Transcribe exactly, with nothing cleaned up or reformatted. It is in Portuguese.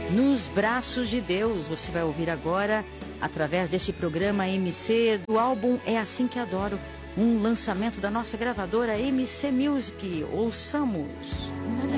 Nos Braços de Deus. Você vai ouvir agora, através desse programa M C, do álbum É Assim Que Adoro, um lançamento da nossa gravadora M C Music. Ouçamos.